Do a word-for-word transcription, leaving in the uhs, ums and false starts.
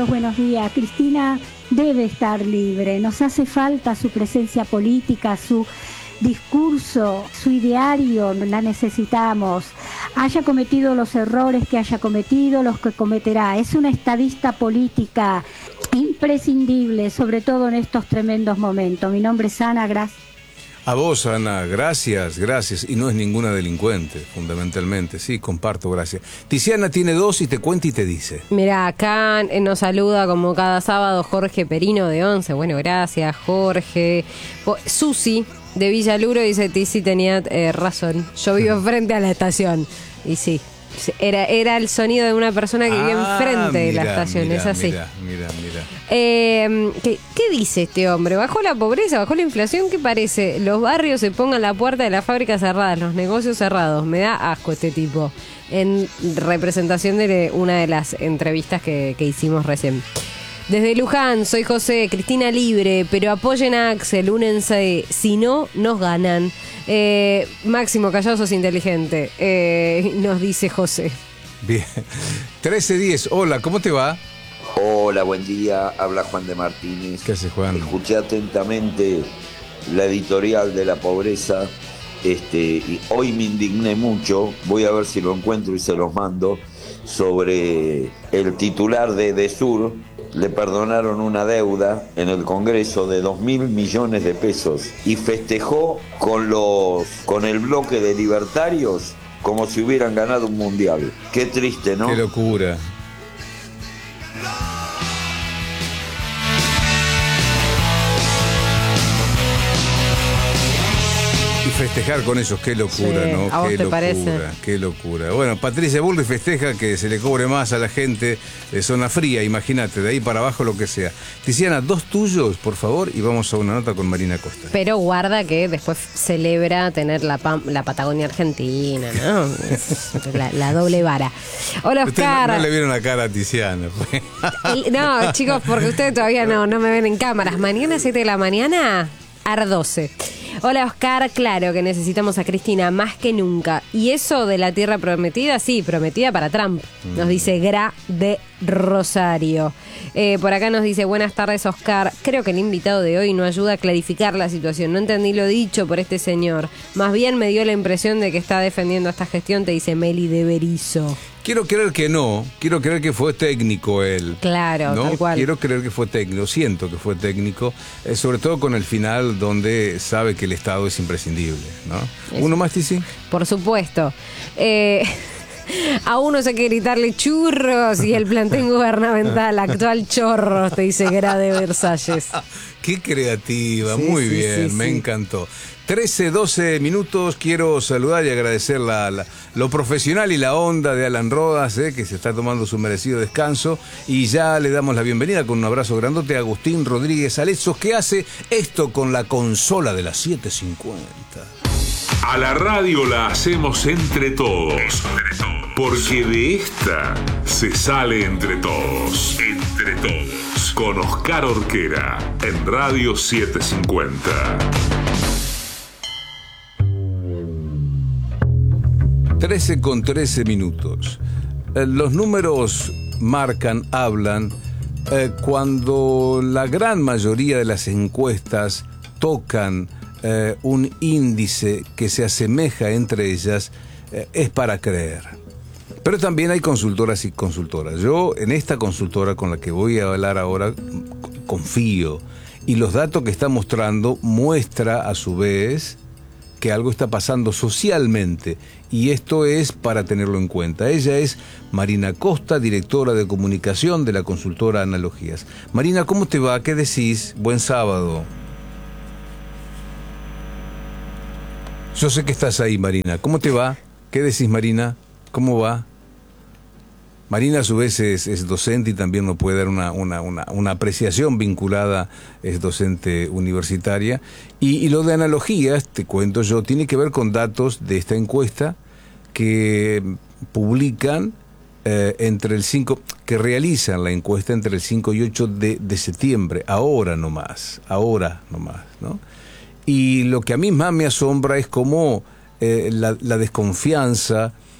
Buenos días. Cristina debe estar libre. Nos hace falta su presencia política, su discurso, su ideario, la necesitamos. Haya cometido los errores que haya cometido, los que cometerá. Es una estadista política imprescindible, sobre todo en estos tremendos momentos. Mi nombre es Ana, gracias. A vos, Ana, gracias, gracias. Y no es ninguna delincuente, fundamentalmente. Sí, comparto, gracias. Tiziana tiene dos y te cuenta y te dice. Mira, acá nos saluda como cada sábado Jorge Perino de once. Bueno, gracias, Jorge. Susi de Villaluro dice, Tizi tenía eh, razón. Yo vivo frente a la estación. Y sí, era, era el sonido de una persona que vive ah, enfrente de mira, la estación, mira, es así. Mira, mira, mira. Eh, ¿qué, ¿Qué dice este hombre? ¿Bajó la pobreza? ¿Bajó la inflación? ¿Qué parece? Los barrios se pongan la puerta de la fábrica cerradas, los negocios cerrados. Me da asco este tipo. En representación de una de las entrevistas que, que hicimos recién. Desde Luján, soy José, Cristina libre, pero apoyen a Axel, únense, si no, nos ganan. Eh, Máximo, callado sos inteligente, eh, nos dice José. Bien, trece diez, hola, ¿cómo te va? Hola, buen día, habla Juan de Martínez. ¿Qué hace, Juan? Escuché atentamente la editorial de la pobreza, este, y hoy me indigné mucho, voy a ver si lo encuentro y se los mando, sobre el titular de Edesur. Le perdonaron una deuda en el Congreso de dos mil millones de pesos y festejó con los con el bloque de libertarios como si hubieran ganado un mundial. Qué triste, ¿no? Qué locura. Festejar con ellos, qué locura, sí, ¿no? ¿A vos qué te locura, parece? Qué locura. Bueno, Patricia Bullrich festeja que se le cobre más a la gente de zona fría, imagínate, de ahí para abajo lo que sea. Tiziana, dos tuyos, por favor, y vamos a una nota con Marina Costa. Pero guarda que después celebra tener la, Pam, la Patagonia Argentina, ¿no? la, la doble vara. Hola, Oscar. No, no le vieron la cara a Tiziana. El, no, chicos, porque ustedes todavía no, no me ven en cámaras. Mañana, siete de la mañana, A R doce. Hola, Oscar, claro que necesitamos a Cristina más que nunca. Y eso de la tierra prometida, sí, prometida para Trump. Nos dice Gra de Rosario. Eh, por acá nos dice, buenas tardes, Oscar. Creo que el invitado de hoy no ayuda a clarificar la situación. No entendí lo dicho por este señor. Más bien me dio la impresión de que está defendiendo esta gestión, te dice Meli de Berizo. Quiero creer que no, quiero creer que fue técnico él. Claro, ¿no? tal cual. Quiero creer que fue técnico, siento que fue técnico, eh, sobre todo con el final donde sabe que el Estado es imprescindible, ¿no? Eso. ¿Uno más, Tizi? Por supuesto. Eh... A uno se quiere gritarle churros y el plantel gubernamental actual chorros, te dice Gra de Versalles. Qué creativa, sí, muy sí, bien, sí, me sí. encantó. trece, doce minutos, quiero saludar y agradecer la, la, lo profesional y la onda de Alan Rodas, eh, que se está tomando su merecido descanso, y ya le damos la bienvenida con un abrazo grandote a Agustín Rodríguez Alezos, que hace esto con la consola de las siete cincuenta. A la radio la hacemos entre todos, entre todos, porque de esta se sale entre todos, entre todos, con Oscar Orquera, en Radio setecientos cincuenta. trece con trece minutos. Eh, los números marcan, hablan, eh, cuando la gran mayoría de las encuestas tocan Eh, un índice que se asemeja entre ellas, eh, es para creer. Pero también hay consultoras y consultoras. Yo en esta consultora con la que voy a hablar ahora confío, y los datos que está mostrando muestra a su vez que algo está pasando socialmente, y esto es para tenerlo en cuenta. Ella es Marina Costa, directora de comunicación de la consultora Analogías. Marina, ¿cómo te va? ¿Qué decís? Buen sábado. Yo sé que estás ahí, Marina. ¿Cómo te va? ¿Qué decís, Marina? ¿Cómo va? Marina, a su vez, es, es docente y también nos puede dar una, una, una, una apreciación vinculada, es docente universitaria. Y, y lo de Analogías, te cuento yo, tiene que ver con datos de esta encuesta que publican eh, entre el cinco, que realizan la encuesta entre el cinco y ocho de, de septiembre, ahora nomás, ahora nomás, ¿no? Y lo que a mí más me asombra es cómo eh, la, la desconfianza